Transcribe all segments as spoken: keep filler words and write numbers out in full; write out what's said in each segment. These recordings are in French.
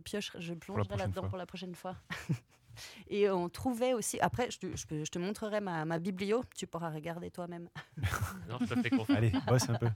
pioche, je Pour la plongerai prochaine là-dedans fois. pour la prochaine fois. Et on trouvait aussi. Après, je te, je peux- je te montrerai ma, ma biblio. Tu pourras regarder toi-même. Non, je te fais confiance. Allez, bosse un peu.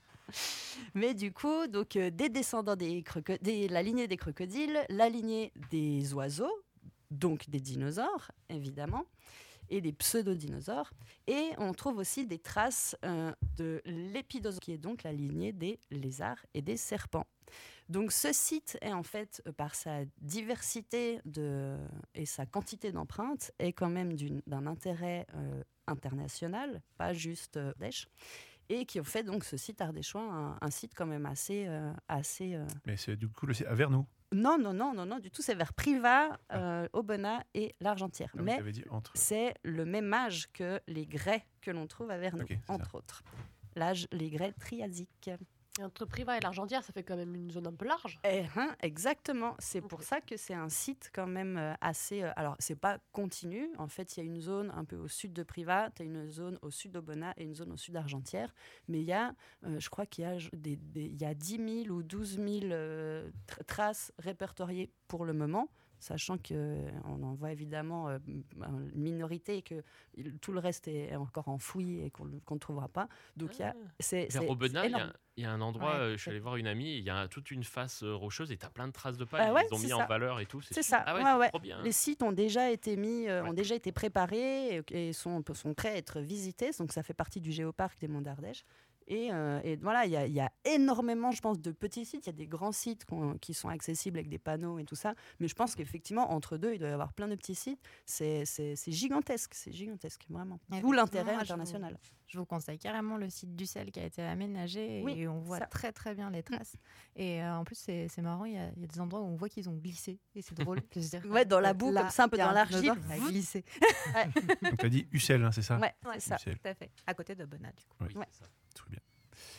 Mais du coup, donc euh, des descendants des crocodiles, la lignée des crocodiles, la lignée des oiseaux, donc des dinosaures, évidemment, et des pseudo-dinosaures. Et on trouve aussi des traces euh, de l'épidosaure, qui est donc la lignée des lézards et des serpents. Donc ce site est en fait, euh, par sa diversité de, et sa quantité d'empreintes, est quand même d'une- d'un intérêt euh, international, pas juste euh, Ardèche, et qui ont fait donc ce site ardéchois un, un site quand même assez... euh, assez euh, Mais c'est du coup le à Vernou. Non, non, non, non, non, du tout, c'est vers Privas, euh, Aubenas et l'Argentière. Ah oui, Mais t'avais dit entre. c'est le même âge que les grès que l'on trouve à Vernou, Ok, c'est entre autres. L'âge, les grès triasiques. Et entre Privas et l'Argentière, ça fait quand même une zone un peu large. Eh, hein, exactement. C'est pour Ok. ça que c'est un site quand même euh, assez... euh, alors, c'est pas continu. En fait, il y a une zone un peu au sud de Privas, tu as une zone au sud d'Aubenas et une zone au sud d'Argentière. Mais il y a, euh, je crois qu'il y a, j- des, des- il y a dix mille ou douze mille euh, tra- traces répertoriées pour le moment, sachant qu'on en voit évidemment euh, une minorité et que il- tout le reste est encore enfoui et qu'on ne qu'on ne trouvera pas. Donc, il y a, Ah. c'est, Vers c'est- Aubenas, c'est il y, a- énorme. il y a un endroit, Ouais, euh, je suis c'est- allé voir une amie, il y a toute une face euh, rocheuse et t'as plein de traces de pas. Bah ils ouais, les ont c'est mis ça. en valeur et tout. C'est super. ça, Ah ouais, ouais, c'est ouais. trop bien. Les sites ont déjà été mis, euh, Ouais. ont déjà été préparés et, et sont, sont prêts à être visités. Donc ça fait partie du géoparc des Monts d'Ardèche. Et, euh, et voilà, il y, a- il y a énormément, je pense, de petits sites. Il y a des grands sites qu'on- qui sont accessibles avec des panneaux et tout ça. Mais je pense qu'effectivement, entre deux, il doit y avoir plein de petits sites. C'est c'est- c'est gigantesque, c'est gigantesque, vraiment. D'où Effectivement, l'intérêt je vous- international. Je vous conseille carrément le site d'Ussel qui a été aménagé Oui, et on voit ça. très très bien les traces. Et euh, en plus, c'est c'est marrant, il y, a, il y a des endroits où on voit qu'ils ont glissé et c'est drôle. de se dire Ouais, dans la que boue, là, comme ça, un peu il y a dans l'argile. dinosaure qui a glissé. Donc tu as dit Ussel, hein, c'est ça Ouais, Ouais, c'est ça. Ussel. Tout à fait. À côté de Bonnat, du coup. Oui. Oui, Ouais. c'est ça. Très bien.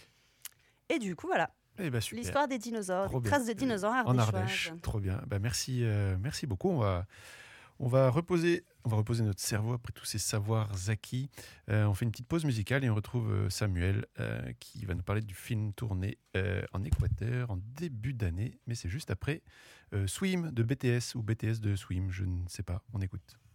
Et du coup, voilà, Eh ben, super. l'histoire des dinosaures, Trop des bien. traces de dinosaures En ardéchoises. Ardèche, trop bien. Bah, merci, euh, merci beaucoup. On va, on va reposer, on va reposer notre cerveau après tous ces savoirs acquis. Euh, on fait une petite pause musicale et on retrouve euh, Samuel euh, qui va nous parler du film tourné euh, en Équateur en début d'année. Mais c'est juste après euh, Swim de B T S ou B T S de Swim, je ne sais pas. On écoute.